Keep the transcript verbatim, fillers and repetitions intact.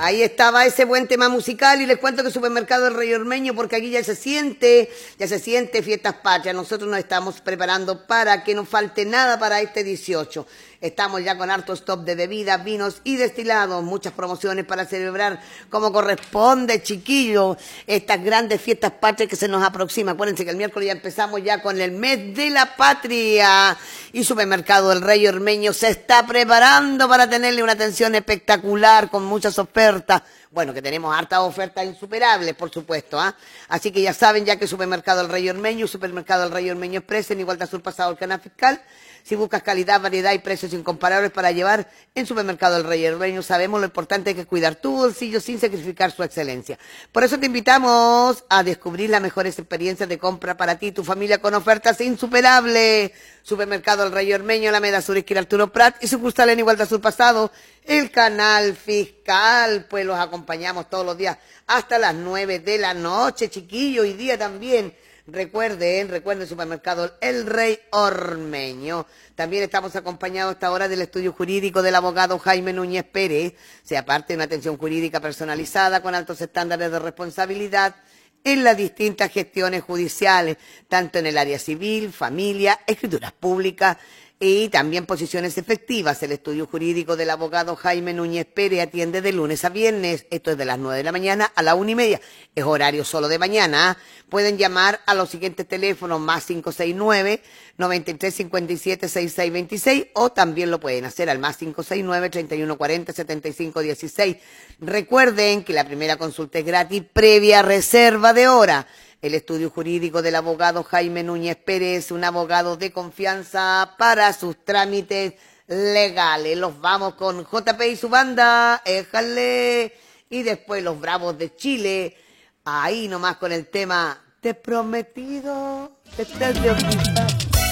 Ahí estaba ese buen tema musical y les cuento que Supermercado El Rey Ormeño, porque aquí ya se siente, ya se siente fiestas patrias. Nosotros nos estamos preparando para que no falte nada para este dieciocho. Estamos ya con harto stock de bebidas, vinos y destilados, muchas promociones para celebrar como corresponde, chiquillos, estas grandes fiestas patrias que se nos aproximan. Acuérdense que el miércoles ya empezamos ya con el mes de la patria y Supermercado El Rey Ormeño se está preparando para tenerle una atención espectacular con muchas ofertas. Bueno, que tenemos hartas ofertas insuperables, por supuesto, ¿ah? ¿eh? Así que ya saben ya que Supermercado El Rey Ormeño, Supermercado El Rey Ormeño Express, en Igualdad Sur pasado el canal fiscal. Si buscas calidad, variedad y precios incomparables para llevar en Supermercado El Rey Ormeño, sabemos lo importante que es cuidar tu bolsillo sin sacrificar su excelencia. Por eso te invitamos a descubrir las mejores experiencias de compra para ti y tu familia con ofertas insuperables. Supermercado El Rey Ormeño, Alameda Sur, esquina Arturo Prat y sucursal en Igualdad Sur pasado el canal fiscal. Pues los acompañamos todos los días hasta las nueve de la noche, chiquillos, y día también. Recuerden, recuerden Supermercado El Rey Ormeño. También estamos acompañados hasta ahora del estudio jurídico del abogado Jaime Núñez Pérez. Sea parte de una atención jurídica personalizada con altos estándares de responsabilidad en las distintas gestiones judiciales, tanto en el área civil, familia, escrituras públicas y también posiciones efectivas. El estudio jurídico del abogado Jaime Núñez Pérez atiende de lunes a viernes. Esto es de las nueve de la mañana a la una y media. Es horario solo de mañana. Pueden llamar a los siguientes teléfonos: más cinco seis nueve, noventa y tres cincuenta y siete, sesenta y seis veintiséis, o también lo pueden hacer al más cinco seis nueve, treinta y uno cuarenta, setenta y cinco dieciséis. Recuerden que la primera consulta es gratis previa reserva de hora. El estudio jurídico del abogado Jaime Núñez Pérez, un abogado de confianza para sus trámites legales. Los vamos con J P y su banda, éjale, y después los Bravos de Chile, ahí nomás con el tema Te he prometido que te olvidas.